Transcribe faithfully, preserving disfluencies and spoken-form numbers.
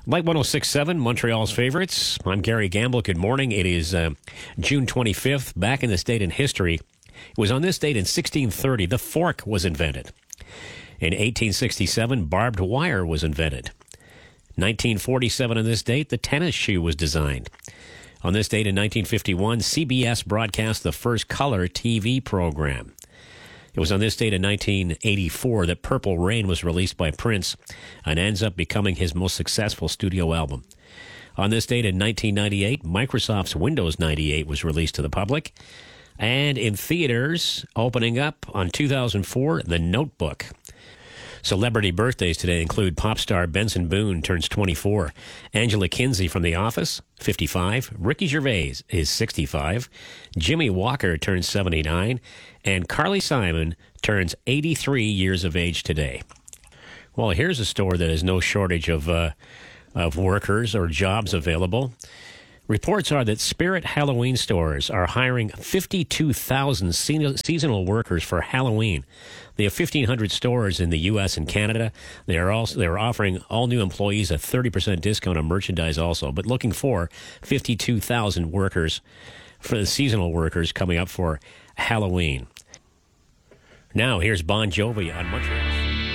Light one oh six point seven, Montreal's favorites. I'm Gary Gamble. Good morning. It is uh, June twenty-fifth. Back in this date in history, it was on this date in sixteen thirty, the fork was invented. In eighteen sixty-seven, barbed wire was invented. nineteen forty-seven, on this date, the tennis shoe was designed. On this date in nineteen fifty-one, C B S broadcast the first color T V program. It was on this date in nineteen eighty-four that Purple Rain was released by Prince and ends up becoming his most successful studio album. On this date in nineteen ninety-eight, Microsoft's Windows ninety-eight was released to the public. And in theaters, opening up on two thousand four, The Notebook. Celebrity birthdays today include pop star Benson Boone turns twenty-four, Angela Kinsey from The Office, fifty-five, Ricky Gervais is sixty-five, Jimmy Walker turns seventy-nine, and Carly Simon turns eighty-three years of age today. Well, here's a store that has no shortage of uh, of workers or jobs available. Reports are that Spirit Halloween stores are hiring fifty-two thousand seasonal workers for Halloween. They have fifteen hundred stores in the U S and Canada. They are also they are offering all new employees a thirty percent discount on merchandise also, but looking for fifty-two thousand workers for the seasonal workers coming up for Halloween. Now, here's Bon Jovi on Montreal.